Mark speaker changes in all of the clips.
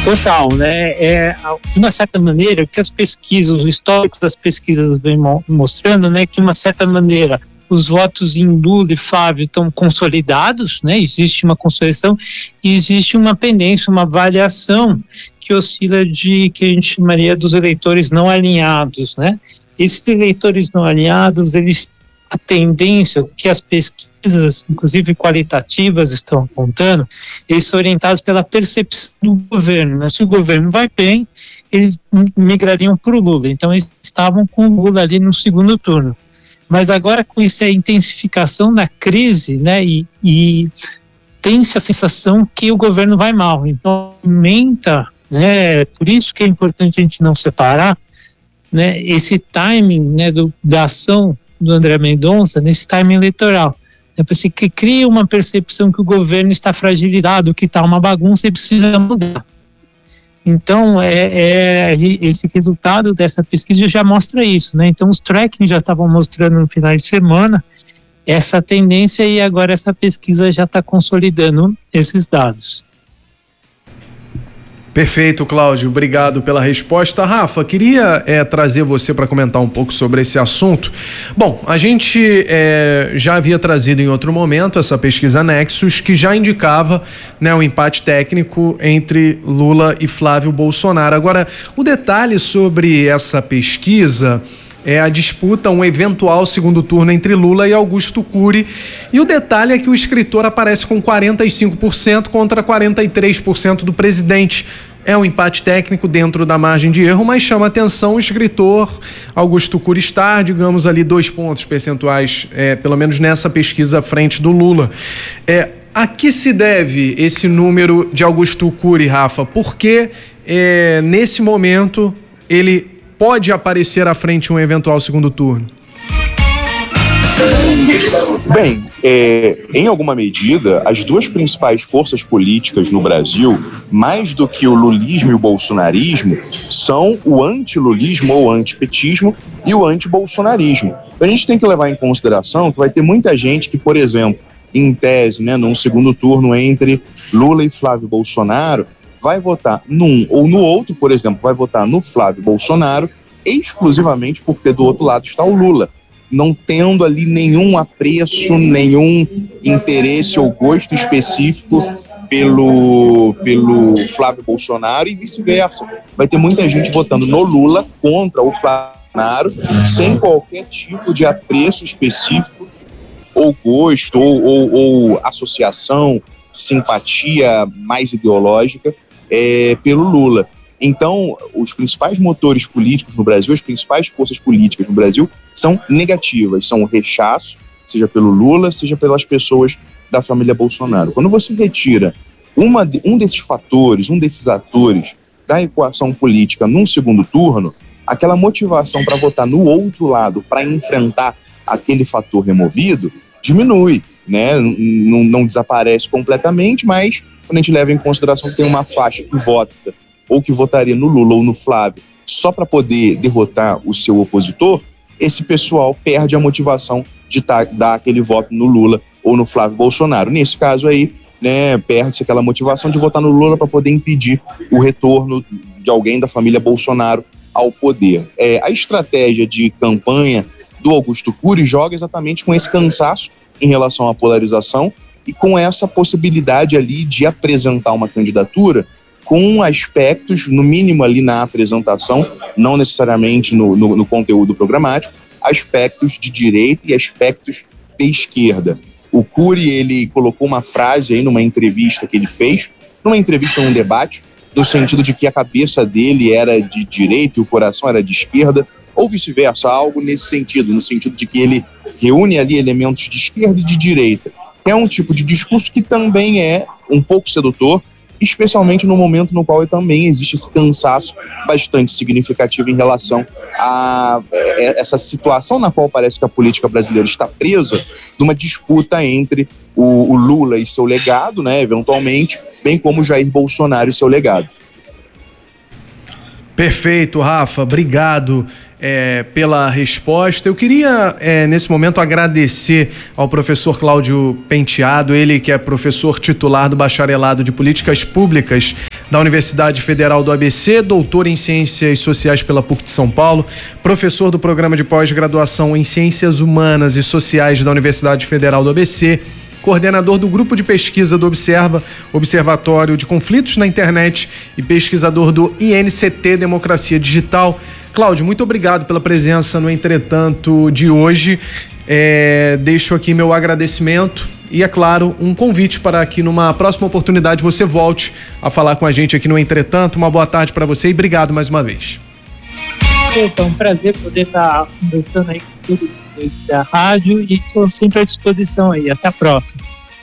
Speaker 1: Total, né? De uma certa maneira, o que as pesquisas, o histórico das pesquisas vem mostrando, né, que de uma certa maneira os votos em Lula e Flávio estão consolidados, né? Existe uma consolidação e existe uma pendência, uma variação que oscila que a gente chamaria dos eleitores não alinhados, né? Esses eleitores não alinhados, a tendência que as pesquisas, inclusive qualitativas, estão apontando, eles são orientados pela percepção do governo, né? Se o governo vai bem, eles migrariam para o Lula. Então, eles estavam com o Lula ali no segundo turno. Mas agora, com essa intensificação da crise, né, e tem-se a sensação que o governo vai mal. Então, aumenta, né, por isso que é importante a gente não separar, né, esse timing, né, da ação do André Mendonça nesse timing eleitoral. É para que cria uma percepção que o governo está fragilizado, que está uma bagunça e precisa mudar. Então, esse resultado dessa pesquisa já mostra isso, né? Então, os tracking já estavam mostrando no final de semana essa tendência e agora essa pesquisa já está consolidando esses dados.
Speaker 2: Perfeito, Cláudio. Obrigado pela resposta. Rafa, queria trazer você para comentar um pouco sobre esse assunto. Bom, a gente já havia trazido em outro momento essa pesquisa Nexus, que já indicava, né, um empate técnico entre Lula e Flávio Bolsonaro. Agora, o detalhe sobre essa pesquisa é a disputa, um eventual segundo turno entre Lula e Augusto Cury. E o detalhe é que o escritor aparece com 45% contra 43% do presidente. É um empate técnico dentro da margem de erro, mas chama atenção o escritor Augusto Cury estar, digamos ali, 2 pontos percentuais, pelo menos nessa pesquisa à frente do Lula. A que se deve esse número de Augusto Cury, Rafa? Porque nesse momento ele pode aparecer à frente um eventual segundo turno?
Speaker 3: Bem, em alguma medida, as duas principais forças políticas no Brasil, mais do que o lulismo e o bolsonarismo, são o antilulismo ou antipetismo e o antibolsonarismo. A gente tem que levar em consideração que vai ter muita gente que, por exemplo, em tese, né, num segundo turno entre Lula e Flávio Bolsonaro, vai votar num ou no outro, por exemplo, vai votar no Flávio Bolsonaro exclusivamente porque do outro lado está o Lula, não tendo ali nenhum apreço, nenhum interesse ou gosto específico pelo Flávio Bolsonaro e vice-versa. Vai ter muita gente votando no Lula contra o Flávio Bolsonaro sem qualquer tipo de apreço específico ou gosto ou associação, simpatia mais ideológica pelo Lula. Então, os principais motores políticos no Brasil, as principais forças políticas no Brasil são negativas, são o rechaço, seja pelo Lula, seja pelas pessoas da família Bolsonaro. Quando você retira um desses fatores, um desses atores da equação política num segundo turno, aquela motivação para votar no outro lado, para enfrentar aquele fator removido, diminui, né? Não desaparece completamente, mas quando a gente leva em consideração que tem uma faixa que vota ou que votaria no Lula ou no Flávio só para poder derrotar o seu opositor, esse pessoal perde a motivação de dar aquele voto no Lula ou no Flávio Bolsonaro. Nesse caso aí, né, perde-se aquela motivação de votar no Lula para poder impedir o retorno de alguém da família Bolsonaro ao poder. A estratégia de campanha do Augusto Cury joga exatamente com esse cansaço em relação à polarização e com essa possibilidade ali de apresentar uma candidatura com aspectos, no mínimo ali na apresentação, não necessariamente no conteúdo programático, aspectos de direita e aspectos de esquerda. O Cury, ele colocou uma frase aí numa entrevista que ele fez, num debate, no sentido de que a cabeça dele era de direita e o coração era de esquerda, ou vice-versa, algo nesse sentido, no sentido de que ele reúne ali elementos de esquerda e de direita. É um tipo de discurso que também é um pouco sedutor, especialmente no momento no qual também existe esse cansaço bastante significativo em relação a essa situação na qual parece que a política brasileira está presa numa disputa entre o Lula e seu legado, né, eventualmente, bem como Jair Bolsonaro e seu legado.
Speaker 2: Perfeito, Rafa, obrigado pela resposta. Eu queria, nesse momento, agradecer ao professor Cláudio Penteado, ele que é professor titular do Bacharelado de Políticas Públicas da Universidade Federal do ABC, doutor em Ciências Sociais pela PUC de São Paulo, professor do programa de pós-graduação em Ciências Humanas e Sociais da Universidade Federal do ABC, coordenador do grupo de pesquisa do Observatório de Conflitos na Internet e pesquisador do INCT Democracia Digital. Cláudio, muito obrigado pela presença no Entretanto de hoje. Deixo aqui meu agradecimento e, é claro, um convite para que numa próxima oportunidade você volte a falar com a gente aqui no Entretanto. Uma boa tarde para você e obrigado mais uma vez.
Speaker 1: É um prazer poder estar conversando aí com todo mundo da rádio e estou sempre à disposição aí. Até a próxima.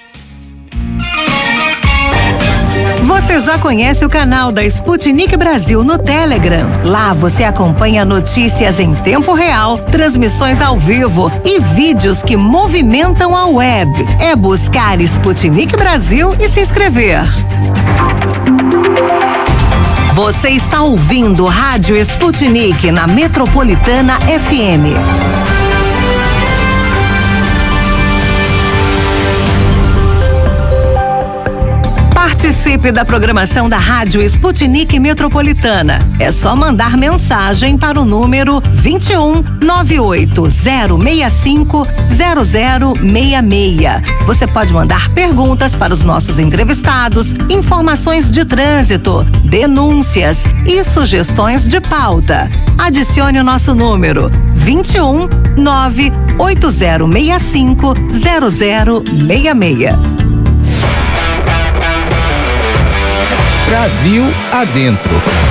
Speaker 4: Você já conhece o canal da Sputnik Brasil no Telegram? Lá você acompanha notícias em tempo real, transmissões ao vivo e vídeos que movimentam a web. É buscar Sputnik Brasil e se inscrever. Você está ouvindo Rádio Sputnik na Metropolitana FM. Participe da programação da Rádio Sputnik Metropolitana. É só mandar mensagem para o número 21 98065 0066. Você pode mandar perguntas para os nossos entrevistados, informações de trânsito, denúncias e sugestões de pauta. Adicione o nosso número 21 98065 0066.
Speaker 5: Brasil Adentro.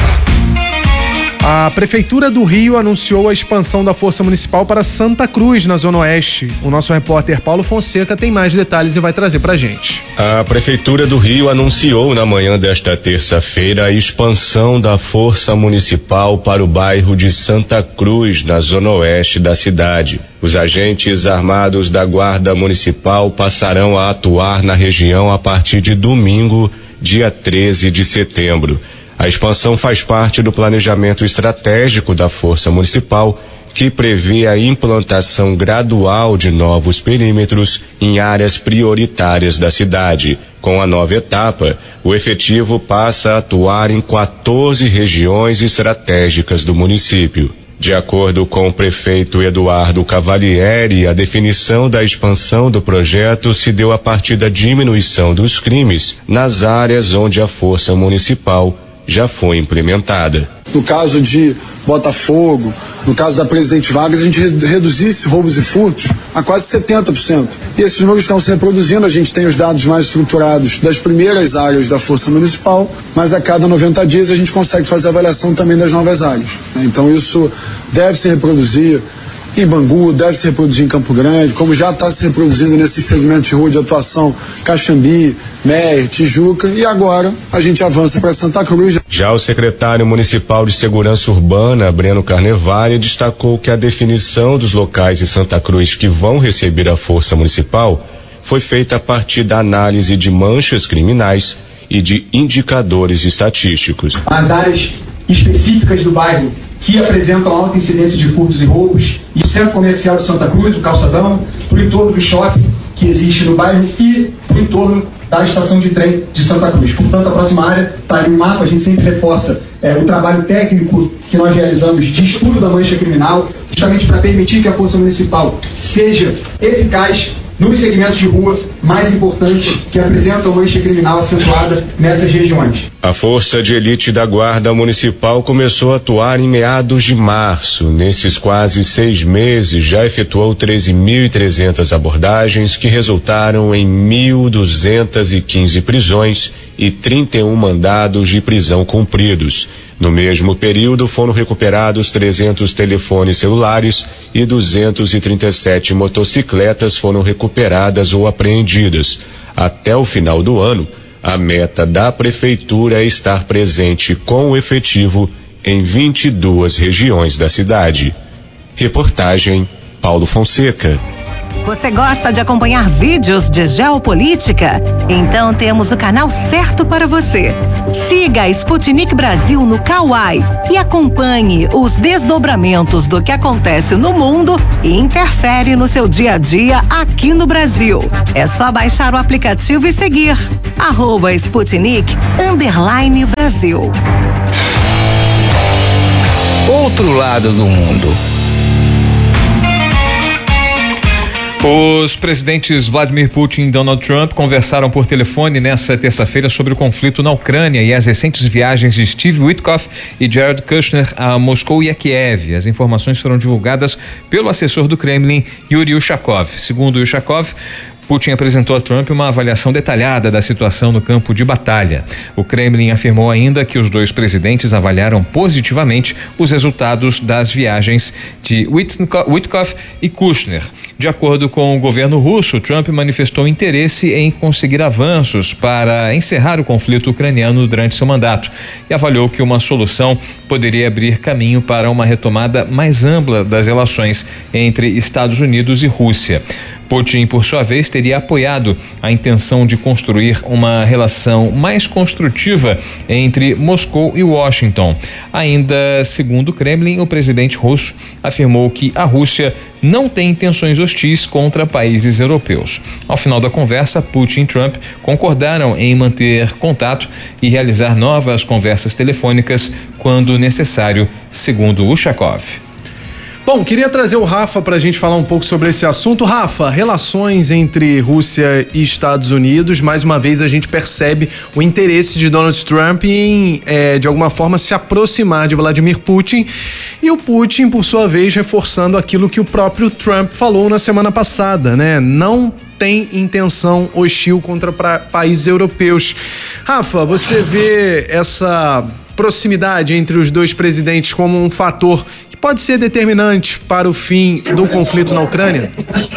Speaker 2: A Prefeitura do Rio anunciou a expansão da Força Municipal para Santa Cruz, na Zona Oeste. O nosso repórter Paulo Fonseca tem mais detalhes e vai trazer pra gente.
Speaker 6: A Prefeitura do Rio anunciou na manhã desta terça-feira a expansão da Força Municipal para o bairro de Santa Cruz, na Zona Oeste da cidade. Os agentes armados da Guarda Municipal passarão a atuar na região a partir de domingo, dia 13 de setembro. A expansão faz parte do planejamento estratégico da Força Municipal, que prevê a implantação gradual de novos perímetros em áreas prioritárias da cidade. Com a nova etapa, o efetivo passa a atuar em 14 regiões estratégicas do município. De acordo com o prefeito Eduardo Cavalieri, a definição da expansão do projeto se deu a partir da diminuição dos crimes nas áreas onde a Força Municipal já foi implementada.
Speaker 7: No caso de Botafogo, no caso da Presidente Vargas, a gente reduzisse roubos e furtos a quase 70%. E esses números estão se reproduzindo, a gente tem os dados mais estruturados das primeiras áreas da Força Municipal, mas a cada 90 dias a gente consegue fazer a avaliação também das novas áreas. Então isso deve se reproduzir em Bangu, deve se reproduzir em Campo Grande, como já está se reproduzindo nesses segmentos de rua de atuação, Caxambi, Meier, Tijuca, e agora a gente avança para Santa Cruz.
Speaker 6: Já o secretário municipal de Segurança Urbana, Breno Carnevale, destacou que a definição dos locais de Santa Cruz que vão receber a Força Municipal foi feita a partir da análise de manchas criminais e de indicadores estatísticos.
Speaker 8: As áreas específicas do bairro que apresentam alta incidência de furtos e roubos, e o Centro Comercial de Santa Cruz, o Calçadão, o entorno do shopping que existe no bairro e o entorno da estação de trem de Santa Cruz. Portanto, a próxima área está ali no mapa, a gente sempre reforça o trabalho técnico que nós realizamos de estudo da mancha criminal, justamente para permitir que a Força Municipal seja eficaz nos segmentos de rua mais importantes que apresentam mancha criminal acentuada nessas regiões.
Speaker 6: A Força de Elite da Guarda Municipal começou a atuar em meados de março. Nesses quase 6 meses, já efetuou 13.300 abordagens que resultaram em 1.215 prisões e 31 mandados de prisão cumpridos. No mesmo período, foram recuperados 300 telefones celulares e 237 motocicletas foram recuperadas ou apreendidas. Até o final do ano, a meta da Prefeitura é estar presente com o efetivo em 22 regiões da cidade. Reportagem Paulo Fonseca.
Speaker 4: Você gosta de acompanhar vídeos de geopolítica? Então temos o canal certo para você. Siga a Sputnik Brasil no Kawai e acompanhe os desdobramentos do que acontece no mundo e interfere no seu dia a dia aqui no Brasil. É só baixar o aplicativo e seguir @Sputnik_Brasil.
Speaker 5: Outro lado do mundo.
Speaker 9: Os presidentes Vladimir Putin e Donald Trump conversaram por telefone nesta terça-feira sobre o conflito na Ucrânia e as recentes viagens de Steve Witkoff e Jared Kushner a Moscou e a Kiev. As informações foram divulgadas pelo assessor do Kremlin, Yuri Ushakov. Segundo Ushakov, Putin apresentou a Trump uma avaliação detalhada da situação no campo de batalha. O Kremlin afirmou ainda que os dois presidentes avaliaram positivamente os resultados das viagens de Witkoff e Kushner. De acordo com o governo russo, Trump manifestou interesse em conseguir avanços para encerrar o conflito ucraniano durante seu mandato e avaliou que uma solução poderia abrir caminho para uma retomada mais ampla das relações entre Estados Unidos e Rússia. Putin, por sua vez, teria apoiado a intenção de construir uma relação mais construtiva entre Moscou e Washington. Ainda segundo o Kremlin, o presidente russo afirmou que a Rússia não tem intenções hostis contra países europeus. Ao final da conversa, Putin e Trump concordaram em manter contato e realizar novas conversas telefônicas quando necessário, segundo Ushakov.
Speaker 2: Bom, queria trazer o Rafa para a gente falar um pouco sobre esse assunto. Rafa, relações entre Rússia e Estados Unidos, mais uma vez a gente percebe o interesse de Donald Trump em, de alguma forma, se aproximar de Vladimir Putin, e o Putin, por sua vez, reforçando aquilo que o próprio Trump falou na semana passada, né? Não tem intenção hostil contra países europeus. Rafa, você vê essa proximidade entre os dois presidentes como um fator que pode ser determinante para o fim do conflito na Ucrânia?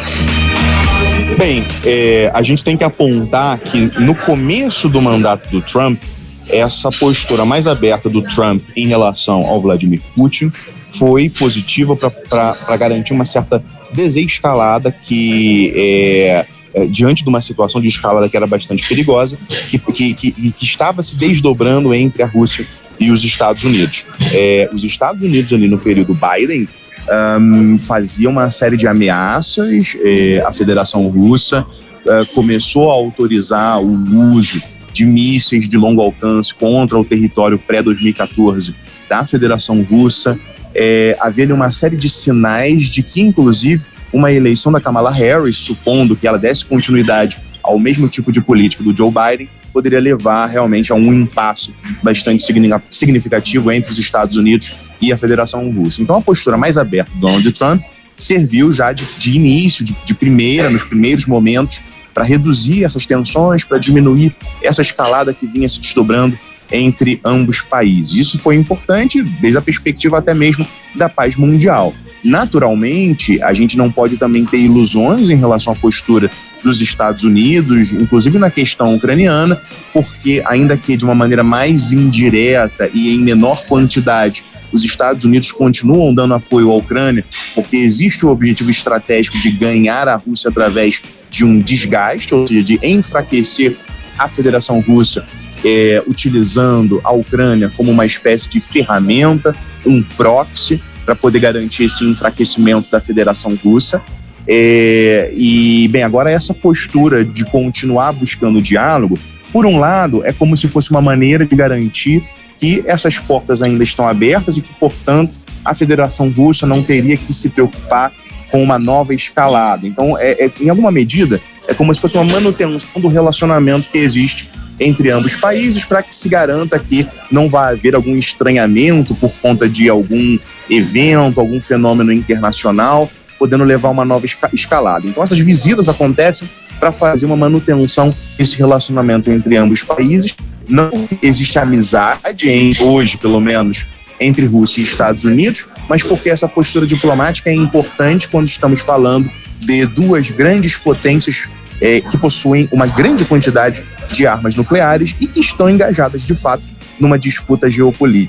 Speaker 3: Bem, a gente tem que apontar que no começo do mandato do Trump, essa postura mais aberta do Trump em relação ao Vladimir Putin foi positiva para garantir uma certa desescalada que diante de uma situação de escalada que era bastante perigosa, que estava se desdobrando entre a Rússia e os Estados Unidos. Os Estados Unidos ali no período Biden fazia uma série de ameaças, a Federação Russa começou a autorizar o uso de mísseis de longo alcance contra o território pré-2014 da Federação Russa. Havia ali uma série de sinais de que, inclusive, uma eleição da Kamala Harris, supondo que ela desse continuidade ao mesmo tipo de política do Joe Biden, poderia levar realmente a um impasse bastante significativo entre os Estados Unidos e a Federação Russa. Então a postura mais aberta do Donald Trump serviu já de início, de primeira, nos primeiros momentos, para reduzir essas tensões, para diminuir essa escalada que vinha se desdobrando entre ambos países. Isso foi importante desde a perspectiva até mesmo da paz mundial. Naturalmente, a gente não pode também ter ilusões em relação à postura dos Estados Unidos, inclusive na questão ucraniana, porque ainda que de uma maneira mais indireta e em menor quantidade, os Estados Unidos continuam dando apoio à Ucrânia, porque existe o objetivo estratégico de ganhar a Rússia através de um desgaste, ou seja, de enfraquecer a Federação Russa, utilizando a Ucrânia como uma espécie de ferramenta, um proxy, para poder garantir esse enfraquecimento da Federação Russa. Bem, agora essa postura de continuar buscando diálogo, por um lado, é como se fosse uma maneira de garantir que essas portas ainda estão abertas e que, portanto, a Federação Russa não teria que se preocupar com uma nova escalada. Então, em alguma medida, é como se fosse uma manutenção do relacionamento que existe entre ambos os países, para que se garanta que não vai haver algum estranhamento por conta de algum evento, algum fenômeno internacional, podendo levar a uma nova escalada. Então essas visitas acontecem para fazer uma manutenção desse relacionamento entre ambos os países. Não existe amizade, hoje pelo menos, entre Rússia e Estados Unidos, mas porque essa postura diplomática é importante quando estamos falando de duas grandes potências que possuem uma grande quantidade de armas nucleares e que estão engajadas, de fato, numa disputa geopolítica.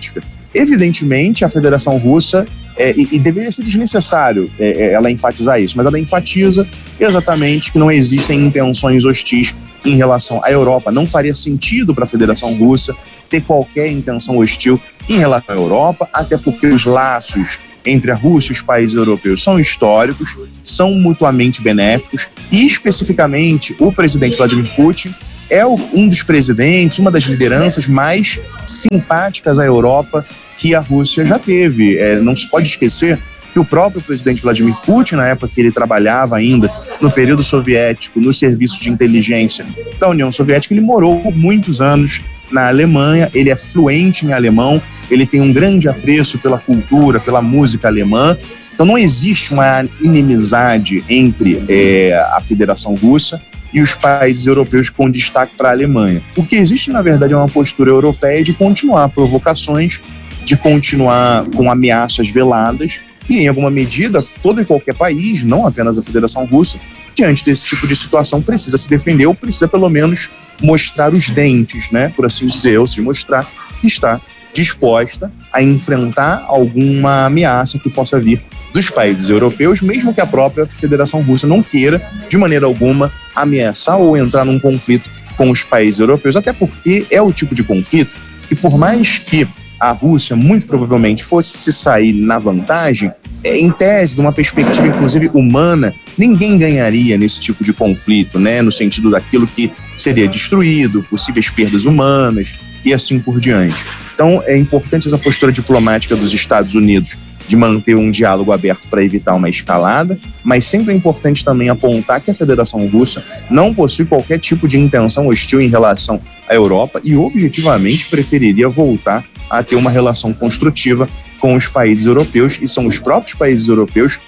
Speaker 3: Evidentemente, a Federação Russa, e deveria ser desnecessário ela enfatizar isso, mas ela enfatiza exatamente que não existem intenções hostis em relação à Europa. Não faria sentido para a Federação Russa ter qualquer intenção hostil em relação à Europa, até porque os laços entre a Rússia e os países europeus são históricos, são mutuamente benéficos, e especificamente o presidente Vladimir Putin é um dos presidentes, uma das lideranças mais simpáticas à Europa que a Rússia já teve. Não se pode esquecer que o próprio presidente Vladimir Putin, na época que ele trabalhava ainda no período soviético, no serviço de inteligência da União Soviética, ele morou por muitos anos na Alemanha, ele é fluente em alemão, ele tem um grande apreço pela cultura, pela música alemã. Então não existe uma inimizade entre a Federação Russa e os países europeus com destaque para a Alemanha. O que existe, na verdade, é uma postura europeia de continuar provocações, de continuar com ameaças veladas, e, em alguma medida, todo e qualquer país, não apenas a Federação Russa, diante desse tipo de situação, precisa se defender ou precisa, pelo menos, mostrar os dentes, né, por assim dizer, ou seja, mostrar que está disposta a enfrentar alguma ameaça que possa vir dos países europeus, mesmo que a própria Federação Russa não queira, de maneira alguma, ameaçar ou entrar num conflito com os países europeus, até porque é o tipo de conflito que, por mais que a Rússia muito provavelmente fosse se sair na vantagem, em tese, de uma perspectiva inclusive humana, ninguém ganharia nesse tipo de conflito, né? No sentido daquilo que seria destruído, possíveis perdas humanas e assim por diante. Então é importante essa postura diplomática dos Estados Unidos de manter um diálogo aberto para evitar uma escalada, mas sempre é importante também apontar que a Federação Russa não possui qualquer tipo de intenção hostil em relação à Europa e objetivamente preferiria voltar a ter uma relação construtiva com os países europeus, e são os próprios países europeus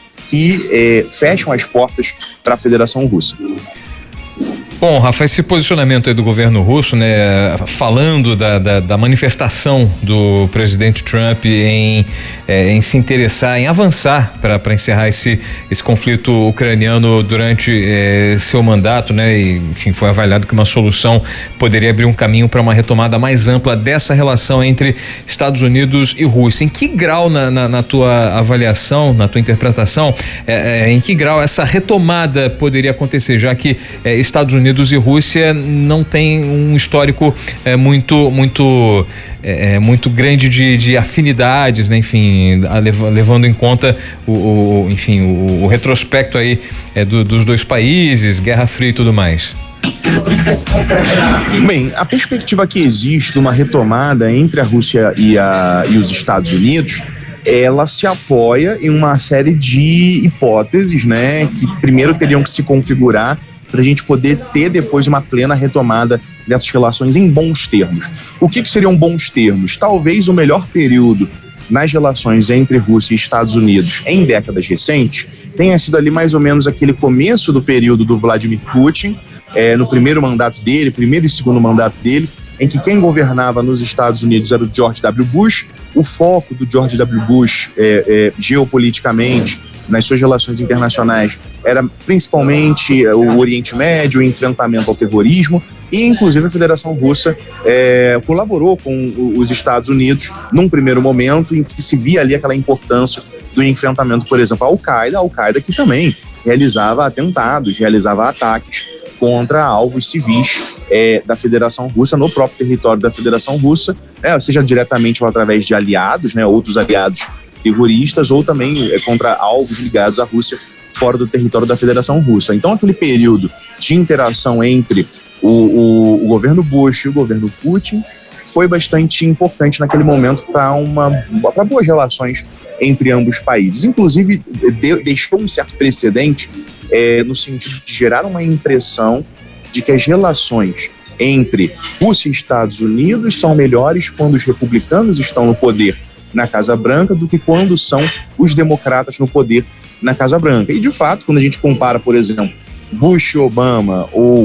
Speaker 3: que fecham as portas para a Federação Russa.
Speaker 9: Bom, Rafa, esse posicionamento aí do governo russo, né, falando da manifestação do presidente Trump em se interessar, em avançar para encerrar esse conflito ucraniano durante seu mandato, né, e, enfim, foi avaliado que uma solução poderia abrir um caminho para uma retomada mais ampla dessa relação entre Estados Unidos e Rússia. Em que grau, na tua avaliação, na tua interpretação, em que grau essa retomada poderia acontecer, já que Estados Unidos e Rússia não tem um histórico muito grande de afinidades, né? Enfim, levando em conta o retrospecto aí dos dois países, Guerra Fria e tudo mais.
Speaker 3: Bem, a perspectiva que existe de uma retomada entre a Rússia e os Estados Unidos, ela se apoia em uma série de hipóteses, né, que primeiro teriam que se configurar para a gente poder ter depois uma plena retomada dessas relações em bons termos. O que seriam bons termos? Talvez o melhor período nas relações entre Rússia e Estados Unidos em décadas recentes tenha sido ali mais ou menos aquele começo do período do Vladimir Putin, no primeiro mandato dele, primeiro e segundo mandato dele, em que quem governava nos Estados Unidos era o George W. Bush. O foco do George W. Bush geopoliticamente, nas suas relações internacionais, era principalmente o Oriente Médio, o enfrentamento ao terrorismo, e inclusive a Federação Russa colaborou com os Estados Unidos num primeiro momento em que se via ali aquela importância do enfrentamento, por exemplo, à Al-Qaeda que também realizava atentados, realizava ataques contra alvos civis da Federação Russa, no próprio território da Federação Russa, seja diretamente ou através de aliados, né, outros aliados terroristas, ou também contra alvos ligados à Rússia fora do território da Federação Russa. Então aquele período de interação entre o governo Bush e o governo Putin foi bastante importante naquele momento para boas relações entre ambos os países. Inclusive deixou um certo precedente no sentido de gerar uma impressão de que as relações entre Rússia e Estados Unidos são melhores quando os republicanos estão no poder na Casa Branca do que quando são os democratas no poder na Casa Branca. E, de fato, quando a gente compara, por exemplo, Bush e Obama ou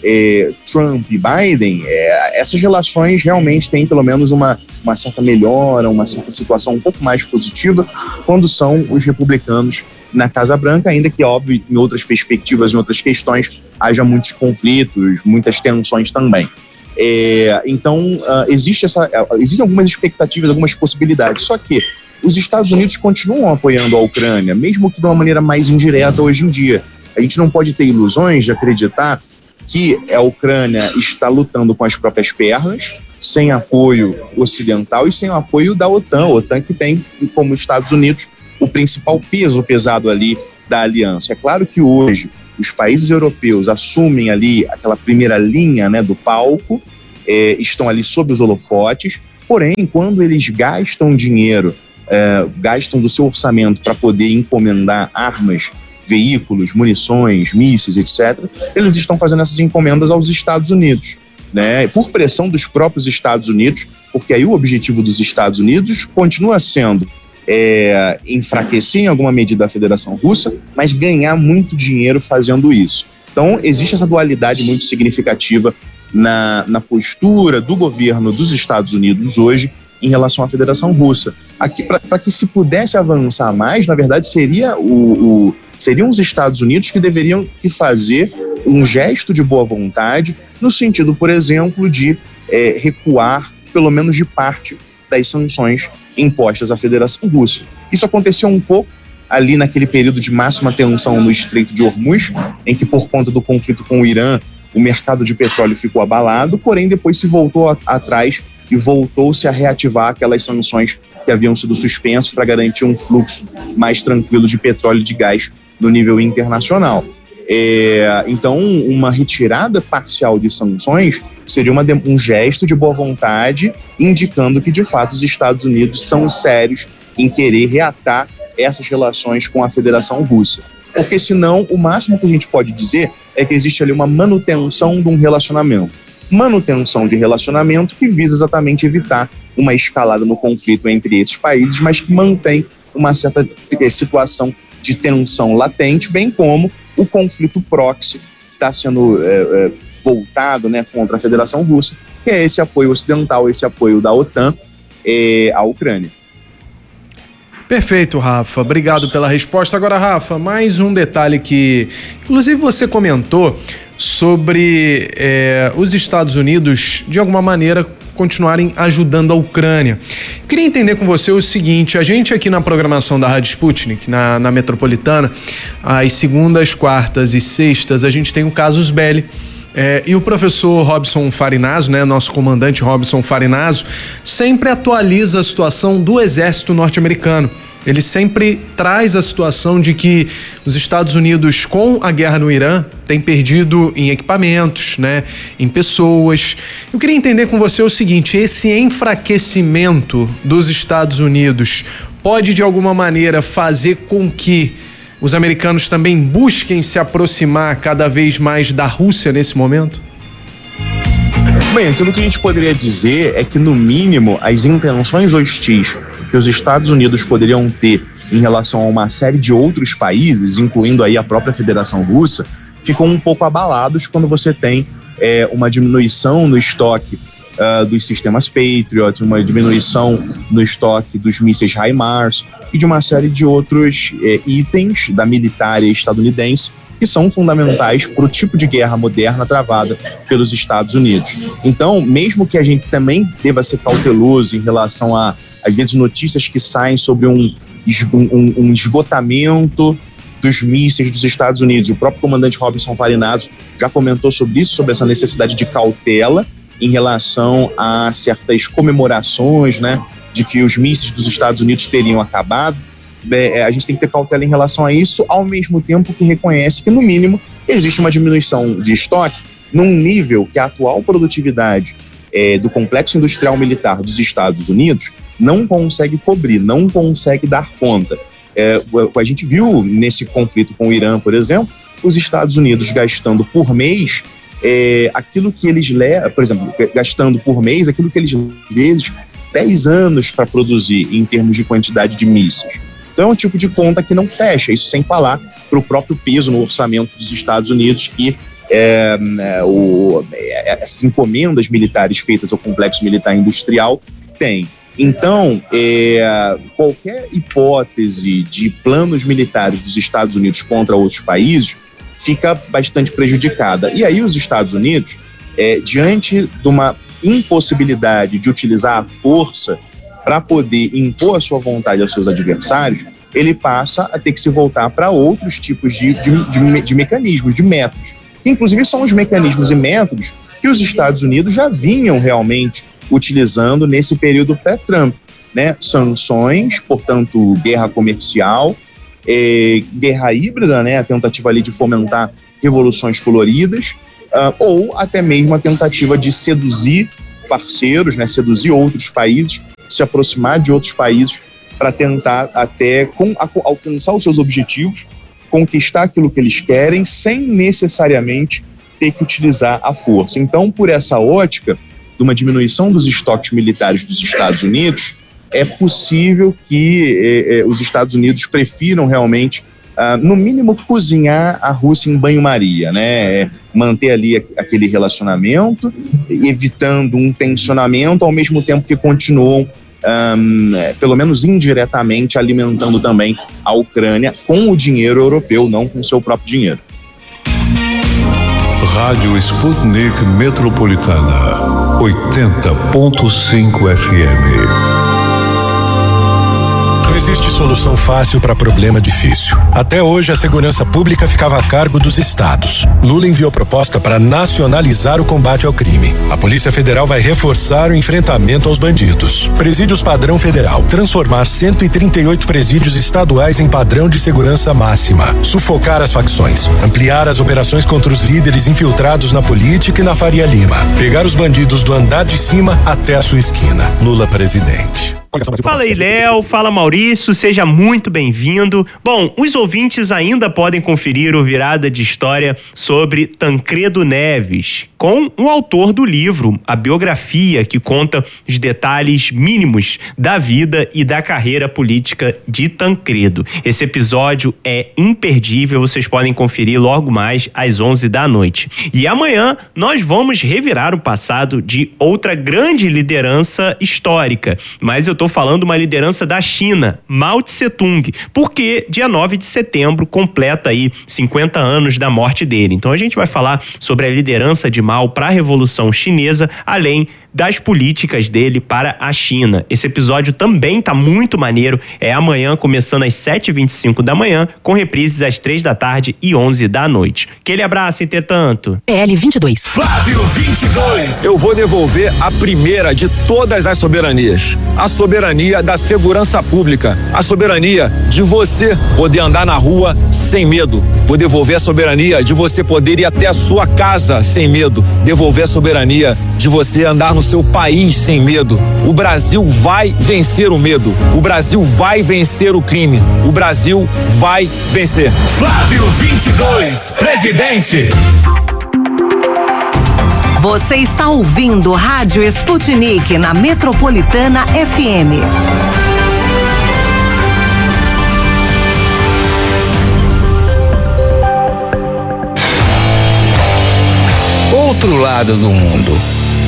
Speaker 3: Trump e Biden, essas relações realmente têm pelo menos uma certa melhora, uma certa situação um pouco mais positiva quando são os republicanos na Casa Branca, ainda que, óbvio, em outras perspectivas, em outras questões, haja muitos conflitos, muitas tensões também. Então, existem algumas expectativas, algumas possibilidades, só que os Estados Unidos continuam apoiando a Ucrânia, mesmo que de uma maneira mais indireta hoje em dia. A gente não pode ter ilusões de acreditar que a Ucrânia está lutando com as próprias pernas, sem apoio ocidental e sem o apoio da OTAN. A OTAN que tem, como os Estados Unidos, o principal peso pesado ali da aliança. É claro que hoje os países europeus assumem ali aquela primeira linha, né, do palco, estão ali sob os holofotes, porém, quando eles gastam dinheiro, gastam do seu orçamento para poder encomendar armas, veículos, munições, mísseis, etc., eles estão fazendo essas encomendas aos Estados Unidos, né, por pressão dos próprios Estados Unidos, porque aí o objetivo dos Estados Unidos continua sendo enfraquecer em alguma medida a Federação Russa, mas ganhar muito dinheiro fazendo isso. Então, existe essa dualidade muito significativa na postura do governo dos Estados Unidos hoje em relação à Federação Russa. Aqui, para que se pudesse avançar mais, na verdade, seriam os Estados Unidos que deveriam fazer um gesto de boa vontade, no sentido, por exemplo, de recuar, pelo menos de parte, das sanções impostas à Federação Russa. Isso aconteceu um pouco ali naquele período de máxima tensão no Estreito de Hormuz, em que, por conta do conflito com o Irã, o mercado de petróleo ficou abalado, porém depois se voltou atrás e voltou-se a reativar aquelas sanções que haviam sido suspensas para garantir um fluxo mais tranquilo de petróleo e de gás no nível internacional. Então, uma retirada parcial de sanções seria um gesto de boa vontade, indicando que, de fato, os Estados Unidos são sérios em querer reatar essas relações com a Federação Russa. Porque, senão, o máximo que a gente pode dizer é que existe ali uma manutenção de um relacionamento. Manutenção de relacionamento que visa exatamente evitar uma escalada no conflito entre esses países, mas que mantém uma certa situação de tensão latente, bem como o conflito proxy que está sendo voltado, né, contra a Federação Russa, que é esse apoio ocidental, esse apoio da OTAN à Ucrânia.
Speaker 2: Perfeito, Rafa. Obrigado pela resposta. Agora, Rafa, mais um detalhe que, inclusive, você comentou sobre os Estados Unidos, de alguma maneira, continuarem ajudando a Ucrânia. Eu queria entender com você o seguinte: a gente aqui na programação da Rádio Sputnik, na Metropolitana, às segundas, quartas e sextas, a gente tem o Casus Belli. E o professor Robson Farinazzo, né, nosso comandante Robson Farinazzo, sempre atualiza a situação do exército norte-americano. Ele sempre traz a situação de que os Estados Unidos, com a guerra no Irã, têm perdido em equipamentos, né, em pessoas. Eu queria entender com você o seguinte: esse enfraquecimento dos Estados Unidos pode, de alguma maneira, fazer com que os americanos também busquem se aproximar cada vez mais da Rússia nesse momento?
Speaker 3: Bem, aquilo que a gente poderia dizer é que, no mínimo, as intenções hostis que os Estados Unidos poderiam ter em relação a uma série de outros países, incluindo aí a própria Federação Russa, ficam um pouco abalados quando você tem uma diminuição no estoque dos sistemas Patriot, uma diminuição no estoque dos mísseis HIMARS e de uma série de outros itens da militária estadunidense que são fundamentais para o tipo de guerra moderna travada pelos Estados Unidos. Então, mesmo que a gente também deva ser cauteloso em relação a, às vezes, notícias que saem sobre um esgotamento dos mísseis dos Estados Unidos, o próprio comandante Robson Farinazzo já comentou sobre isso, sobre essa necessidade de cautela em relação a certas comemorações, né, de que os mísseis dos Estados Unidos teriam acabado. A gente tem que ter cautela em relação a isso, ao mesmo tempo que reconhece que, no mínimo, existe uma diminuição de estoque num nível que a atual produtividade do complexo industrial militar dos Estados Unidos não consegue cobrir, não consegue dar conta. A gente viu nesse conflito com o Irã, por exemplo, os Estados Unidos gastando por mês aquilo que eles levam, por exemplo, gastando por mês aquilo que eles vezes 10 anos para produzir em termos de quantidade de mísseis. Então é um tipo de conta que não fecha, isso sem falar para o próprio peso no orçamento dos Estados Unidos que essas encomendas militares feitas ao complexo militar industrial tem. Então, qualquer hipótese de planos militares dos Estados Unidos contra outros países fica bastante prejudicada. E aí os Estados Unidos, diante de uma impossibilidade de utilizar a força para poder impor a sua vontade aos seus adversários, ele passa a ter que se voltar para outros tipos de mecanismos, de métodos. Inclusive são os mecanismos e métodos que os Estados Unidos já vinham realmente utilizando nesse período pré-Trump, né? Sanções, portanto, guerra comercial, guerra híbrida, né? A tentativa ali de fomentar revoluções coloridas, ou até mesmo a tentativa de seduzir parceiros, né? Seduzir outros países, se aproximar de outros países para tentar até alcançar os seus objetivos, conquistar aquilo que eles querem, sem necessariamente ter que utilizar a força. Então, por essa ótica de uma diminuição dos estoques militares dos Estados Unidos, é possível que os Estados Unidos prefiram realmente, no mínimo, cozinhar a Rússia em banho-maria, né? Manter ali aquele relacionamento, evitando um tensionamento, ao mesmo tempo que continuam, pelo menos indiretamente, alimentando também a Ucrânia com o dinheiro europeu, não com o seu próprio dinheiro.
Speaker 10: Rádio Sputnik Metropolitana, 80.5 FM.
Speaker 11: Não existe solução fácil para problema difícil. Até hoje, a segurança pública ficava a cargo dos estados. Lula enviou proposta para nacionalizar o combate ao crime. A Polícia Federal vai reforçar o enfrentamento aos bandidos. Presídios padrão federal. Transformar 138 presídios estaduais em padrão de segurança máxima. Sufocar as facções. Ampliar as operações contra os líderes infiltrados na política e na Faria Lima. Pegar os bandidos do andar de cima até a sua esquina. Lula presidente.
Speaker 12: Fala aí, Léo. Fala, Maurício. Seja muito bem-vindo. Bom, os ouvintes ainda podem conferir o Virada de História sobre Tancredo Neves, com o autor do livro, a biografia que conta os detalhes mínimos da vida e da carreira política de Tancredo. Esse episódio é imperdível, vocês podem conferir logo mais às 11 da noite. E amanhã nós vamos revirar o passado de outra grande liderança histórica, mas eu tô falando uma liderança da China, Mao Tse-tung, porque dia 9 de setembro completa aí 50 anos da morte dele. Então a gente vai falar sobre a liderança de Mao para a Revolução Chinesa, além das políticas dele para a China. Esse episódio também tá muito maneiro, é amanhã começando às 7h25 da manhã, com reprises às 3 da tarde e 11 da noite. Aquele abraço, entretanto.
Speaker 13: PL22.
Speaker 14: Flávio 22. Eu vou devolver a primeira de todas as soberanias. A soberania da segurança pública. A soberania de você poder andar na rua sem medo. Vou devolver a soberania de você poder ir até a sua casa sem medo. Devolver a soberania de você andar no seu país sem medo. O Brasil vai vencer o medo. O Brasil vai vencer o crime. O Brasil vai vencer.
Speaker 15: Flávio 22, presidente.
Speaker 4: Você está ouvindo Rádio Sputnik na Metropolitana FM.
Speaker 5: Outro lado do mundo.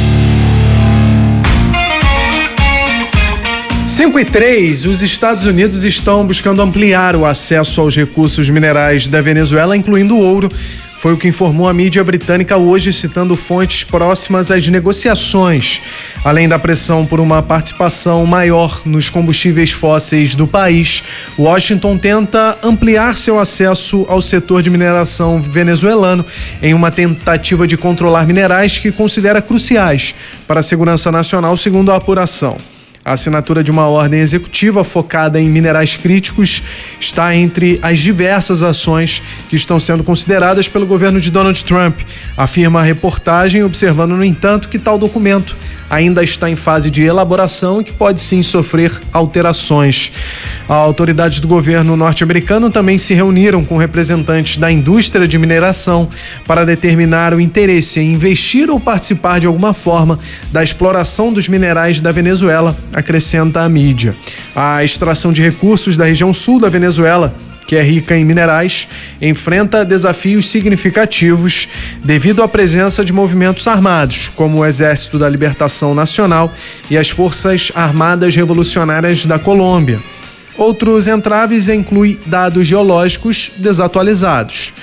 Speaker 2: 5:03, os Estados Unidos estão buscando ampliar o acesso aos recursos minerais da Venezuela, incluindo o ouro. Foi o que informou a mídia britânica hoje, citando fontes próximas às negociações. Além da pressão por uma participação maior nos combustíveis fósseis do país, Washington tenta ampliar seu acesso ao setor de mineração venezuelano em uma tentativa de controlar minerais que considera cruciais para a segurança nacional, segundo a apuração. A assinatura de uma ordem executiva focada em minerais críticos está entre as diversas ações que estão sendo consideradas pelo governo de Donald Trump, afirma a reportagem, observando, no entanto, que tal documento ainda está em fase de elaboração e que pode sim sofrer alterações. Autoridades do governo norte-americano também se reuniram com representantes da indústria de mineração para determinar o interesse em investir ou participar de alguma forma da exploração dos minerais da Venezuela, acrescenta a mídia. A extração de recursos da região sul da Venezuela, que é rica em minerais, enfrenta desafios significativos devido à presença de movimentos armados, como o Exército da Libertação Nacional e as Forças Armadas Revolucionárias da Colômbia. Outros entraves incluem dados geológicos desatualizados.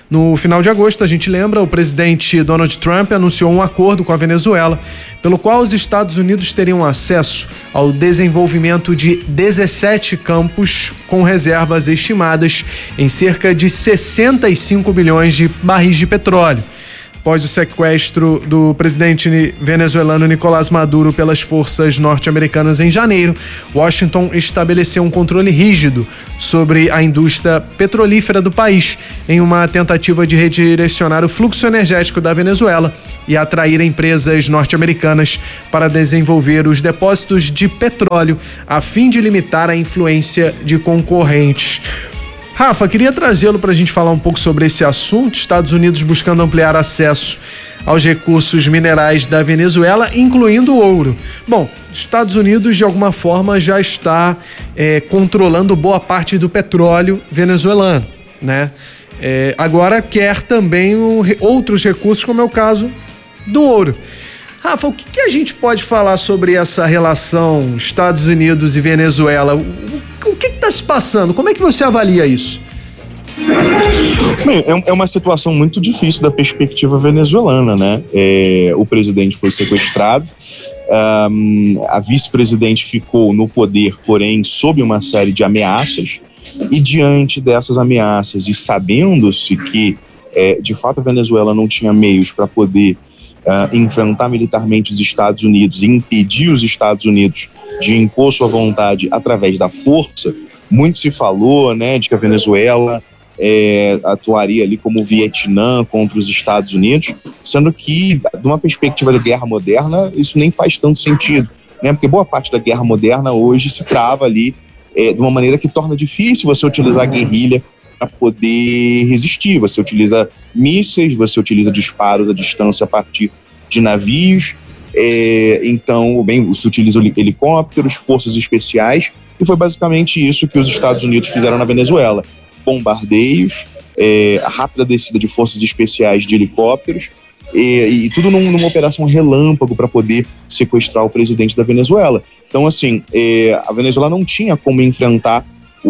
Speaker 2: No final de agosto, a gente lembra, o presidente Donald Trump anunciou um acordo com a Venezuela, pelo qual os Estados Unidos teriam acesso ao desenvolvimento de 17 campos com reservas estimadas em cerca de 65 bilhões de barris de petróleo. Após o sequestro do presidente venezuelano Nicolás Maduro pelas forças norte-americanas em janeiro, Washington estabeleceu um controle rígido sobre a indústria petrolífera do país, em uma tentativa de redirecionar o fluxo energético da Venezuela e atrair empresas norte-americanas para desenvolver os depósitos de petróleo, a fim de limitar a influência de concorrentes. Rafa, queria trazê-lo para a gente falar um pouco sobre esse assunto. Estados Unidos buscando ampliar acesso aos recursos minerais da Venezuela, incluindo o ouro. Bom, Estados Unidos de alguma forma já está controlando boa parte do petróleo venezuelano, né? Agora quer também outros recursos, como é o caso do ouro. Rafa, o que a gente pode falar sobre essa relação Estados Unidos e Venezuela? O que está se passando? Como é que você avalia isso?
Speaker 3: Bem, é uma situação muito difícil da perspectiva venezuelana, né? O presidente foi sequestrado, a vice-presidente ficou no poder, porém, sob uma série de ameaças, e diante dessas ameaças e sabendo-se que, de fato, a Venezuela não tinha meios para poder enfrentar militarmente os Estados Unidos e impedir os Estados Unidos de impor sua vontade através da força, muito se falou, né, de que a Venezuela atuaria ali como o Vietnã contra os Estados Unidos, sendo que, de uma perspectiva de guerra moderna, isso nem faz tanto sentido, né, porque boa parte da guerra moderna hoje se trava ali de uma maneira que torna difícil você utilizar a guerrilha para poder resistir. Você utiliza mísseis, você utiliza disparos à distância a partir de navios, então, você utiliza helicópteros, forças especiais, e foi basicamente isso que os Estados Unidos fizeram na Venezuela. Bombardeios, a rápida descida de forças especiais de helicópteros, e tudo numa operação relâmpago para poder sequestrar o presidente da Venezuela. Então, assim, a Venezuela não tinha como enfrentar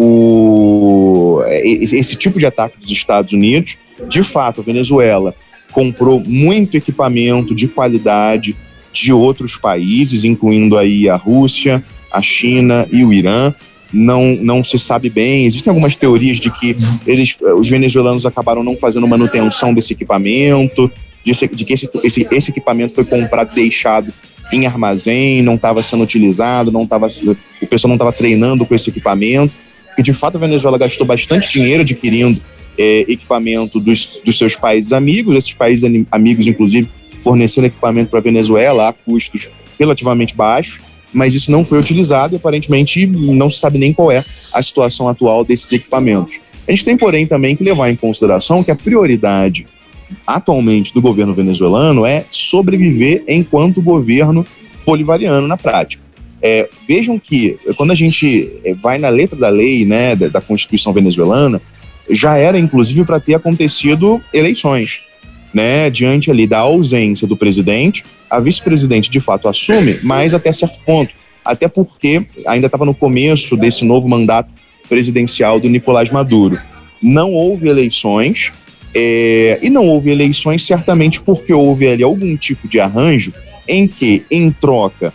Speaker 3: esse tipo de ataque dos Estados Unidos. De fato, a Venezuela comprou muito equipamento de qualidade de outros países, incluindo aí a Rússia, a China e o Irã. Não se sabe bem, existem algumas teorias de que os venezuelanos acabaram não fazendo manutenção desse equipamento, de que esse equipamento foi comprado e deixado em armazém, não estava sendo utilizado, o pessoal não estava treinando com esse equipamento, porque de fato a Venezuela gastou bastante dinheiro adquirindo equipamento dos seus países amigos. Esses países amigos, inclusive, forneceram equipamento para a Venezuela a custos relativamente baixos, mas isso não foi utilizado e aparentemente não se sabe nem qual é a situação atual desses equipamentos. A gente tem, porém, também que levar em consideração que a prioridade atualmente do governo venezuelano é sobreviver enquanto governo bolivariano na prática. Vejam que quando a gente vai na letra da lei, né, da Constituição venezuelana, já era inclusive para ter acontecido eleições, né, diante ali da ausência do presidente. A vice-presidente de fato assume, mas até certo ponto, até porque ainda estava no começo desse novo mandato presidencial do Nicolás Maduro. Não houve eleições, e não houve eleições certamente porque houve ali algum tipo de arranjo em que, em troca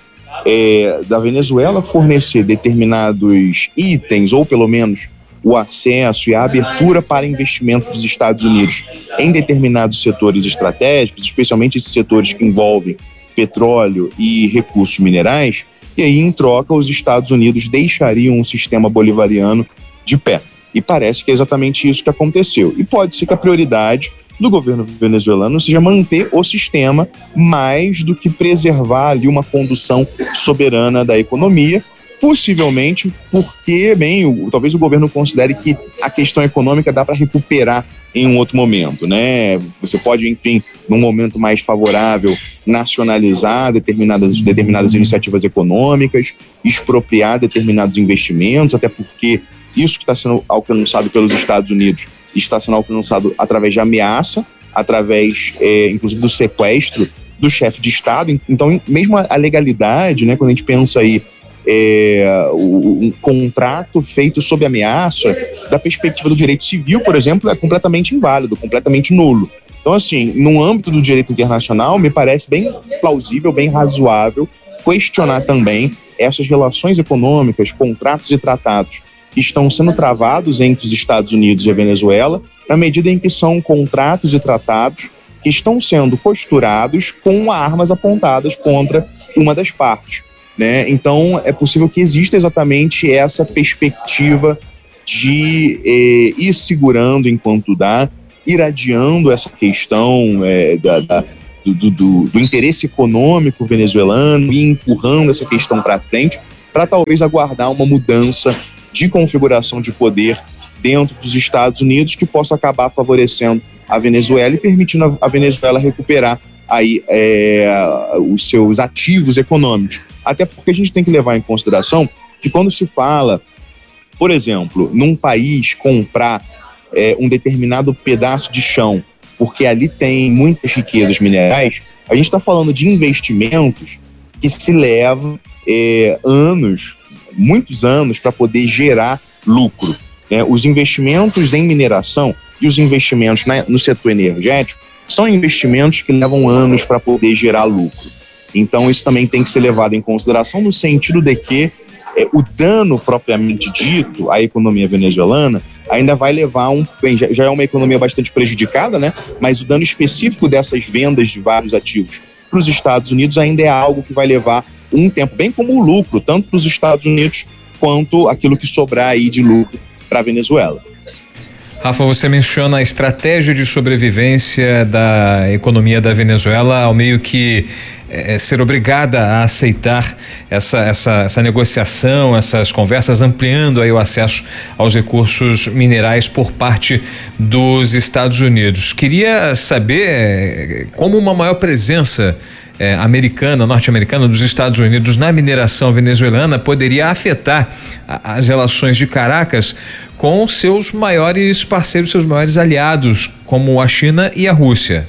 Speaker 3: da Venezuela fornecer determinados itens, ou pelo menos o acesso e a abertura para investimento dos Estados Unidos em determinados setores estratégicos, especialmente esses setores que envolvem petróleo e recursos minerais, e aí, em troca, os Estados Unidos deixariam um sistema bolivariano de pé. E parece que é exatamente isso que aconteceu. E pode ser que a prioridade do governo venezuelano seja manter o sistema mais do que preservar ali uma condução soberana da economia, possivelmente porque, talvez o governo considere que a questão econômica dá para recuperar em um outro momento, né? Você pode, enfim, num momento mais favorável, nacionalizar determinadas iniciativas econômicas, expropriar determinados investimentos, até porque isso que está sendo alcançado pelos Estados Unidos está sendo alcançado através de ameaça, através, inclusive, do sequestro do chefe de Estado. Então, mesmo a legalidade, né, quando a gente pensa aí um contrato feito sob ameaça, da perspectiva do direito civil, por exemplo, é completamente inválido, completamente nulo. Então, assim, no âmbito do direito internacional, me parece bem plausível, bem razoável questionar também essas relações econômicas, contratos e tratados que estão sendo travados entre os Estados Unidos e a Venezuela, na medida em que são contratos e tratados que estão sendo costurados com armas apontadas contra uma das partes, né? Então, é possível que exista exatamente essa perspectiva de ir segurando enquanto dá, irradiando essa questão do interesse econômico venezuelano e empurrando essa questão para frente, para talvez aguardar uma mudança de configuração de poder dentro dos Estados Unidos que possa acabar favorecendo a Venezuela e permitindo a Venezuela recuperar aí os seus ativos econômicos. Até porque a gente tem que levar em consideração que quando se fala, por exemplo, num país comprar um determinado pedaço de chão, porque ali tem muitas riquezas minerais, a gente está falando de investimentos que se levam muitos anos para poder gerar lucro, né? Os investimentos em mineração e os investimentos no setor energético são investimentos que levam anos para poder gerar lucro. Então isso também tem que ser levado em consideração no sentido de que o dano propriamente dito à economia venezuelana ainda vai levar já é uma economia bastante prejudicada, né? Mas o dano específico dessas vendas de vários ativos para os Estados Unidos ainda é algo que vai levar um tempo, bem como o lucro, tanto para os Estados Unidos quanto aquilo que sobrar aí de lucro para a Venezuela.
Speaker 9: Rafa, você menciona a estratégia de sobrevivência da economia da Venezuela ao meio que ser obrigada a aceitar essa negociação, essas conversas, ampliando aí o acesso aos recursos minerais por parte dos Estados Unidos. Queria saber como uma maior presença norte-americana dos Estados Unidos na mineração venezuelana poderia afetar as relações de Caracas com seus maiores parceiros, seus maiores aliados, como a China e a Rússia.